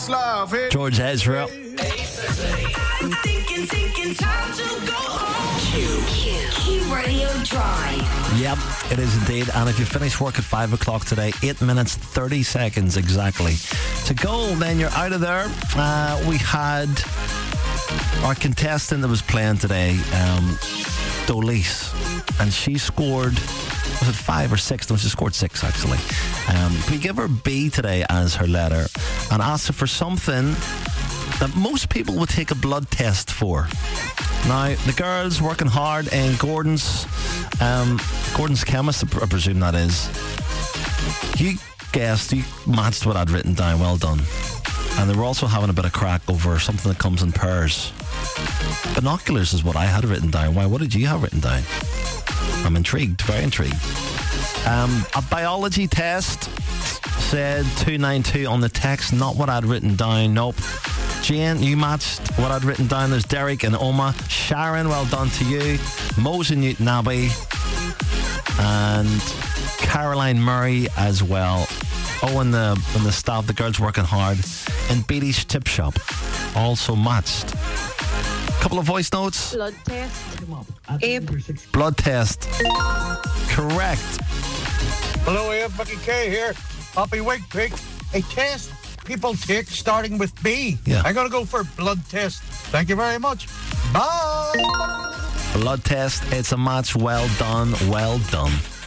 George Ezra. I'm thinking time to go home. Q Radio Drive. Yep, it is indeed. And if you finish work at 5 o'clock today, 8 minutes, 30 seconds exactly to go, then you're out of there. We had our contestant that was playing today, Dolise, and she scored, was it 5 or 6? No, she scored 6 actually. We give her B today as her letter and asked her for something that most people would take a blood test for. Now, the girls working hard in Gordon's chemist, I presume that is. You guessed, you matched what I'd written down. Well done. And they were also having a bit of crack over something that comes in pairs. Binoculars is what I had written down. Why? What did you have written down? I'm intrigued, very intrigued. A biology test said 292 on the text. Not what I'd written down. Nope. Jane, you matched what I'd written down. There's Derek and Oma. Sharon, well done to you. Mose and Newton Abbey. And Caroline Murray as well. Oh, and the staff, the girls working hard in Beatty's Tip Shop. Also matched. Couple of voice notes. Blood test. Abe. Blood test. Correct. Hello, Abe. Bucky K here. Happy week, pig. A test people take starting with B. Yeah. I'm going to go for blood test. Thank you very much. Bye. Blood test. It's a match. Well done. Well done.